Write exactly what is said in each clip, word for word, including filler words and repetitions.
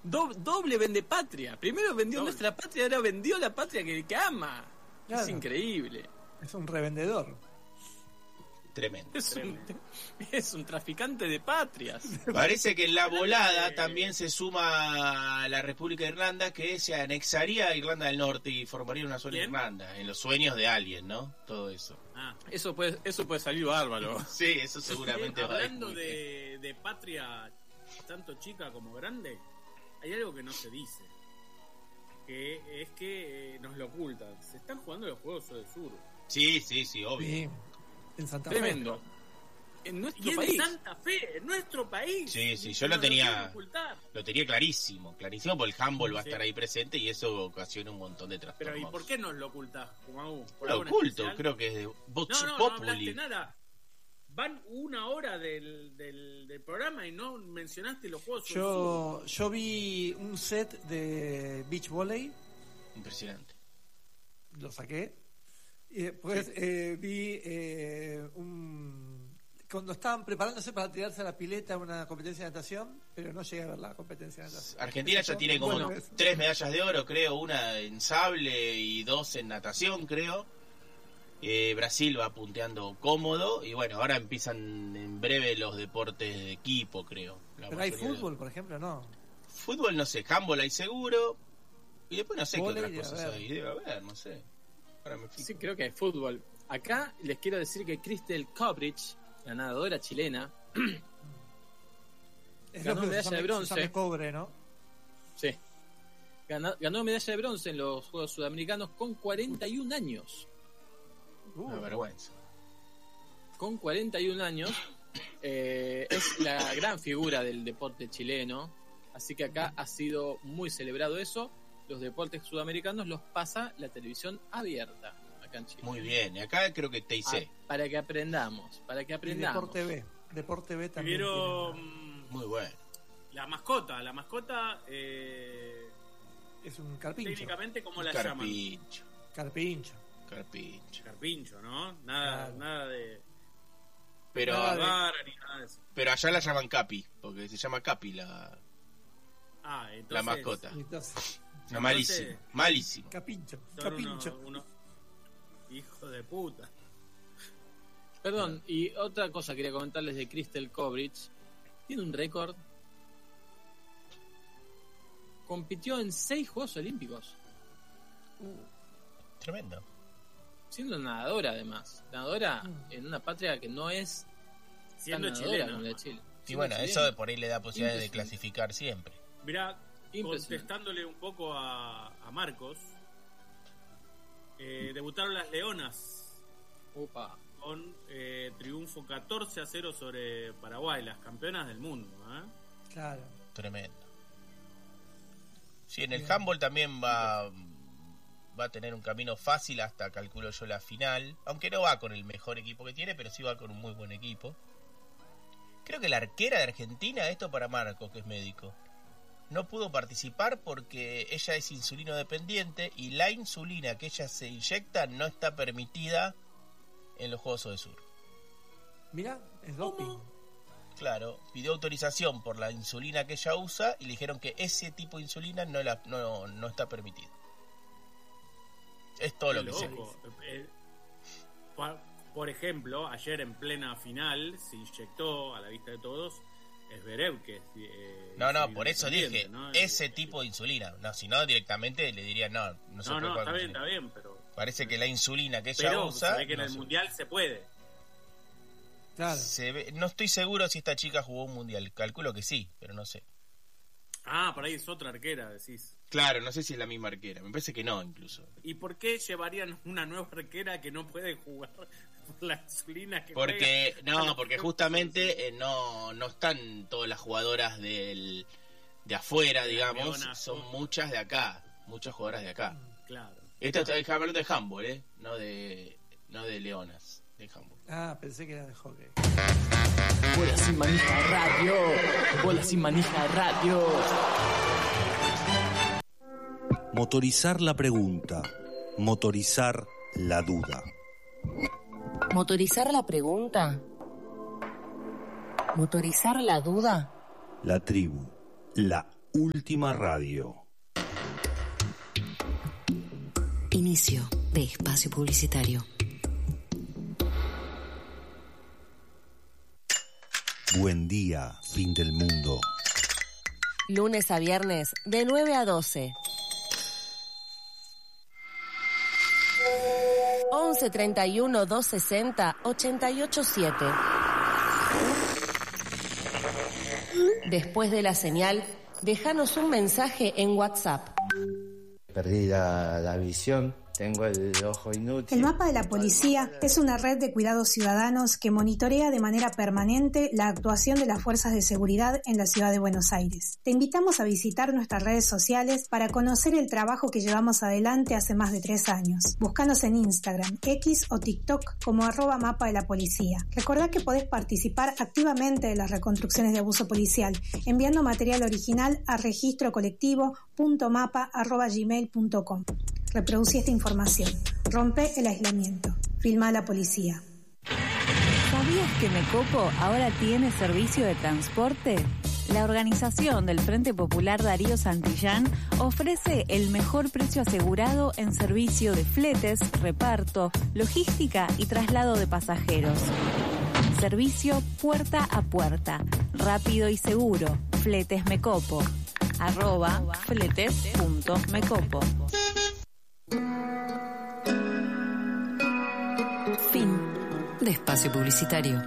Do, doble vende patria. Primero vendió doble. Nuestra patria, ahora vendió la patria que, que ama. Claro. Es increíble. Es un revendedor. Tremendo. Es, tremendo. Un, es un traficante de patrias. Parece que en la volada también se suma la República de Irlanda, que se anexaría a Irlanda del Norte y formaría una sola Irlanda. En los sueños de alguien, ¿no? Todo eso. Ah, eso puede, eso puede salir bárbaro. Sí, eso seguramente sí, va a ir. Hablando de, de patria, tanto chica como grande, hay algo que no se dice. Que es que eh, nos lo ocultan. Se están jugando los Juegos del Sur. Sí, sí, sí, obvio. Sí. En Santa Fe. Tremendo. En nuestro y país. En Santa Fe, en nuestro país. Sí, sí, yo lo tenía lo tenía clarísimo, clarísimo, porque el handball va a estar ahí presente y eso ocasiona un montón de trastornos. Pero ¿y por qué nos lo ocultás, Kumagu? Lo oculto, especial? Creo que es de Vox no, no, Populi. No hablaste nada. Van una hora del, del, del programa y no mencionaste los juegos. Yo, yo vi un set de beach volley. Impresionante. Lo saqué. Y después sí. eh, vi eh, un... cuando estaban preparándose para tirarse a la pileta una competencia de natación, pero no llegué a ver la competencia de natación. Argentina ya tiene como bueno, tres medallas de oro, creo, una en sable y dos en natación, creo. Eh, Brasil va punteando cómodo y bueno, ahora empiezan en breve los deportes de equipo, creo. Pero hay fútbol, de... por ejemplo, ¿no? Fútbol, no sé, handball hay seguro y después no sé Voley, qué otras cosas hay, debe haber, no sé. Sí, creo que hay fútbol. Acá les quiero decir que Crystal Coverage, la nadadora chilena, ganó medalla de bronce. Cobre, ¿no? Sí. Ganó, ganó medalla de bronce en los Juegos Sudamericanos con cuarenta y un años. Uh, Una vergüenza. Con cuarenta y un años. Eh, es la gran figura del deporte chileno. Así que acá ha sido muy celebrado eso. Los deportes sudamericanos los pasa la televisión abierta acá en Chile. Muy bien, y acá creo que T I C. Ah, para que aprendamos, para que aprendamos. Y Deporte B, Deporte B también. Pero tiene... muy bueno. La mascota, la mascota eh... es un carpincho. Técnicamente, ¿cómo un la carpincho. llaman? Carpincho. Carpincho. Carpincho, ¿no? Nada, claro. nada de. Pero nada de bar, ni nada de eso. Pero allá la llaman Capi, porque se llama Capi la. Ah, entonces, la mascota. Entonces, no, malísimo, entonces, malísimo. Capincho, capincho. Uno, uno, hijo de puta. Perdón, y otra cosa quería comentarles de Crystal Coverage. Tiene un récord. Compitió en seis Juegos Olímpicos. Uh, tremendo. Siendo nadadora, además. Nadadora mm. en una patria que no es siendo tan chilena como la de Chile. Y bueno, chilena. Eso de por ahí le da posibilidad de clasificar siempre. Mirá, contestándole un poco a, a Marcos, eh, debutaron las Leonas. Opa. Con eh, triunfo catorce a cero sobre Paraguay, las campeonas del mundo. ¿eh? Claro. Tremendo. Sí, en el handball también va, va a tener un camino fácil hasta, calculo yo, la final. Aunque no va con el mejor equipo que tiene, pero sí va con un muy buen equipo. Creo que la arquera de Argentina, esto para Marcos, que es médico, no pudo participar porque ella es insulino dependiente y la insulina que ella se inyecta no está permitida en los Juegos del Sur. Mirá, es doping. ¿Cómo? Claro, pidió autorización por la insulina que ella usa y le dijeron que ese tipo de insulina no la no, no está permitido. Es todo Qué lo que loco. sé. Eh, por, por ejemplo, ayer en plena final se inyectó a la vista de todos Zverev, que es eh, no, no, por eso dije, ¿no? ese tipo de insulina. No, si no, directamente le diría, no, no se no, puede no, está bien, insulina. está bien, pero... Parece que la insulina que ella pero usa... se ve que en no el se... Mundial se puede. Claro. Se ve... No estoy seguro si esta chica jugó un Mundial. Calculo que sí, pero no sé. Ah, por ahí es otra arquera, decís. Claro, no sé si es la misma arquera. Me parece que no, incluso. ¿Y por qué llevarían una nueva arquera que no puede jugar por la insulina que porque juega? No, porque justamente eh, no, no están todas las jugadoras del, de afuera, de digamos. Leonas, son ¿no? muchas de acá. Muchas jugadoras de acá. Claro. Esta está hablando de handball, ¿eh? No de, no de leonas, de handball. Ah, pensé que era de hockey. Bola sin manija radio. Bola sin manija radio. Motorizar la pregunta. Motorizar la duda. Motorizar la pregunta. Motorizar la duda. La tribu. La Última Radio. Inicio de espacio publicitario. Buen día, fin del mundo. Lunes a viernes de nueve a doce. once treinta y uno, doscientos sesenta, ochenta y ocho siete. Después de la señal, déjanos un mensaje en WhatsApp. Perdí la, la visión, tengo el ojo inútil. El Mapa de la Policía es una red de cuidados ciudadanos que monitorea de manera permanente la actuación de las fuerzas de seguridad en la ciudad de Buenos Aires. Te invitamos a visitar nuestras redes sociales para conocer el trabajo que llevamos adelante hace más de tres años. Búscanos en Instagram, X o TikTok como arroba Mapa de la Policía. Recordá que podés participar activamente de las reconstrucciones de abuso policial enviando material original a registro colectivo punto mapa arroba gmail punto com. Reproducí esta información. Rompe el aislamiento. Filma a la policía. ¿Sabías que Mecopo ahora tiene servicio de transporte? La organización del Frente Popular Darío Santillán ofrece el mejor precio asegurado en servicio de fletes, reparto, logística y traslado de pasajeros. Servicio puerta a puerta, rápido y seguro. Fletes Mecopo. Arroba fletes punto mecopo. Fin de espacio publicitario.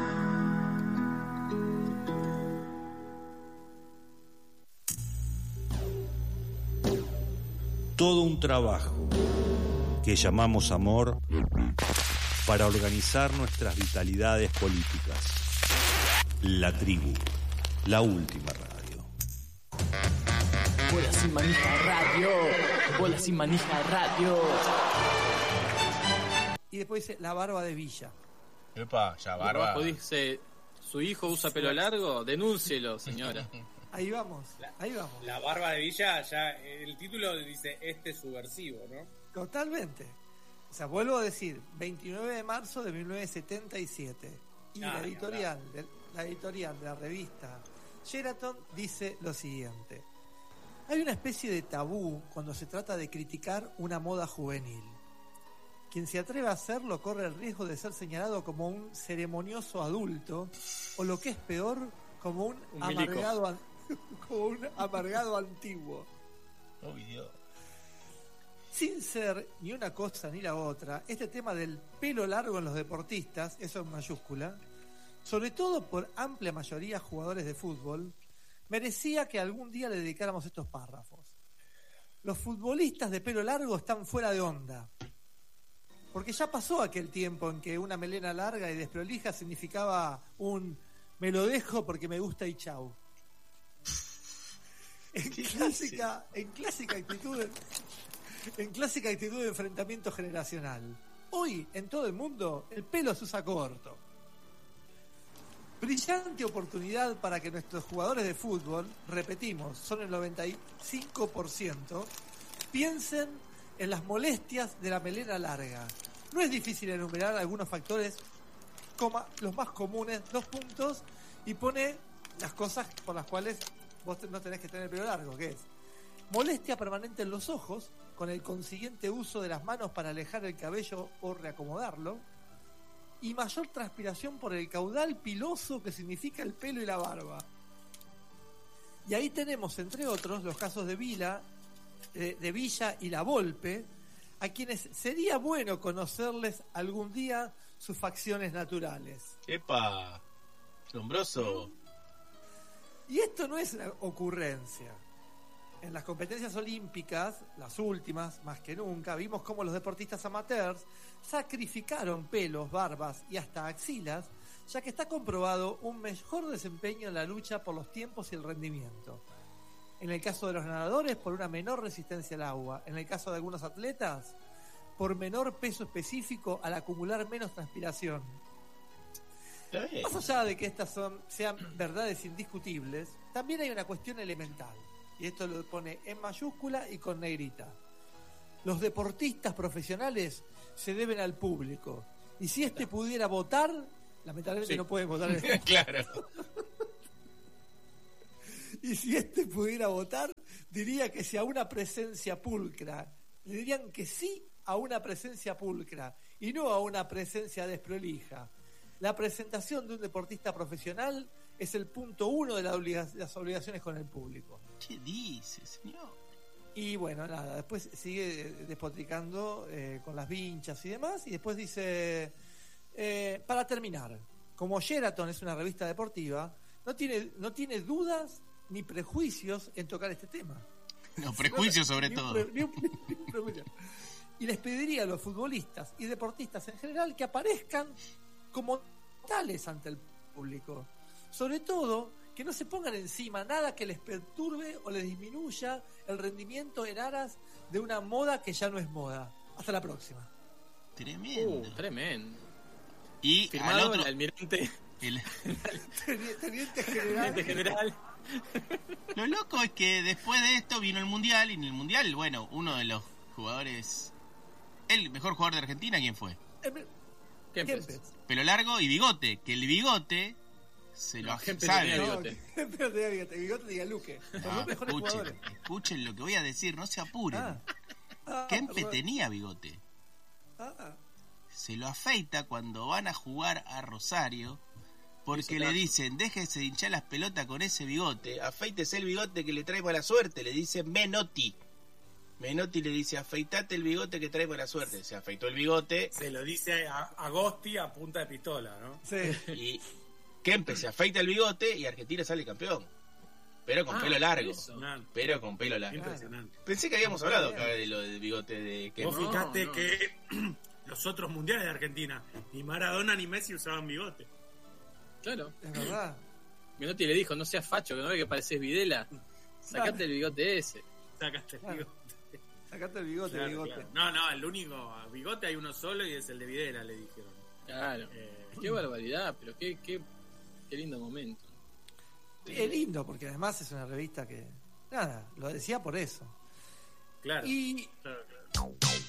Todo un trabajo que llamamos amor para organizar nuestras vitalidades políticas. La tribu, la última radio. Bola sin manija radio. Bola sin manija radio. Y después dice la barba de Villa. Epa, ya barba. Abajo dice, ¿su hijo usa pelo largo? Denúncielo, señora. Ahí vamos, ahí vamos. La barba de Villa, ya el título dice este subversivo, ¿no? Totalmente. O sea, vuelvo a decir, veintinueve de marzo de mil novecientos setenta y siete. Y Ah, la editorial, de, la editorial de la revista Sheraton dice lo siguiente. Hay una especie de tabú cuando se trata de criticar una moda juvenil. Quien se atreve a hacerlo corre el riesgo de ser señalado como un ceremonioso adulto o lo que es peor, como un, Un amargado an- como un amargado antiguo. Oh, Dios. Sin ser ni una cosa ni la otra, este tema del pelo largo en los deportistas, eso en mayúscula, sobre todo por amplia mayoría jugadores de fútbol, merecía que algún día le dedicáramos estos párrafos. Los futbolistas de pelo largo están fuera de onda. Porque ya pasó aquel tiempo en que una melena larga y desprolija significaba un me lo dejo porque me gusta y chau. En clásica, en clásica actitud de, en clásica actitud de enfrentamiento generacional. Hoy, en todo el mundo, el pelo se usa corto. Brillante oportunidad para que nuestros jugadores de fútbol, repetimos, son el noventa y cinco por ciento, piensen en las molestias de la melena larga. No es difícil enumerar algunos factores, coma, los más comunes, dos puntos, y pone las cosas por las cuales vos no tenés que tener pelo largo, que es molestia permanente en los ojos, con el consiguiente uso de las manos para alejar el cabello o reacomodarlo, y mayor transpiración por el caudal piloso que significa el pelo y la barba. Y ahí tenemos, entre otros, los casos de Vila, de, de Villa y la Volpe, a quienes sería bueno conocerles algún día sus facciones naturales. Epa, asombroso. Y esto no es una ocurrencia. En las competencias olímpicas, las últimas, más que nunca, vimos cómo los deportistas amateurs sacrificaron pelos, barbas y hasta axilas, ya que está comprobado un mejor desempeño en la lucha por los tiempos y el rendimiento. En el caso de los nadadores, por una menor resistencia al agua. En el caso de algunos atletas, por menor peso específico al acumular menos transpiración. Más allá de que estas son, sean verdades indiscutibles, también hay una cuestión elemental. Y esto lo pone en mayúscula y con negrita. Los deportistas profesionales se deben al público. Y si este pudiera votar, lamentablemente Sí. no puede votar. En el... Claro. Y si este pudiera votar, diría que si a una presencia pulcra. Le dirían que sí a una presencia pulcra y no a una presencia desprolija. La presentación de un deportista profesional es el punto uno de la obliga- las obligaciones con el público. ¿Qué dice, señor? Y bueno, nada, después sigue despotricando eh, con las vinchas y demás, y después dice, eh, para terminar, como Sheraton es una revista deportiva, no tiene, no tiene dudas ni prejuicios en tocar este tema. Los prejuicios sobre Ni un todo. pre- ni un- ni un prejuicio. Y les pediría a los futbolistas y deportistas en general que aparezcan como tales ante el público. Sobre todo, que no se pongan encima nada que les perturbe o les disminuya el rendimiento en aras de una moda que ya no es moda. Hasta la próxima. Tremendo. Uh, tremendo. Y Firmado al otro... el almirante, el- Teniente, teniente general. teniente general. Lo loco es que después de esto vino el Mundial, y en el Mundial, bueno, uno de los jugadores... El mejor jugador de Argentina, ¿quién fue? Eh, Kempes. Kempes. Pelo largo y bigote, que el bigote se lo No, Kempes sabe. tenía No, bigote. Kempes tenía bigote. Bigote diga Luque. Son No, los mejores escuchen, jugadores. escuchen lo que voy a decir, no se apuren. Ah. Ah, Kempe perdón. tenía bigote. Ah, Se lo afeita cuando van a jugar a Rosario, porque Hizo le caso. dicen, déjese de hinchar las pelotas con ese bigote, afeítese el bigote que le trae mala suerte, le dice Menotti. Menotti le dice, afeitate el bigote que trae mala suerte. Se afeitó el bigote Se lo dice a Agosti a punta de pistola, ¿no? sí. y Kempe se afeita el bigote y Argentina sale campeón. Pero con Ah, pelo largo. eso. No, Pero con pelo largo. impresionante. Pensé que habíamos hablado acá de lo del bigote de Vos Kempe. No, fijate no. que los otros mundiales de Argentina, ni Maradona ni Messi usaban bigote. Claro. Es verdad. Menotti le dijo, no seas facho, que no ve que pareces Videla. Sacate el bigote ese. Sacaste el Claro. bigote. Sacate el bigote, Claro, bigote. claro. No, no, el único bigote hay uno solo y es el de Videla, le dijeron. Claro. Eh, Qué barbaridad, pero qué, qué, qué lindo momento. Es lindo, porque además es una revista que, nada, lo decía por eso. claro, Y claro, claro.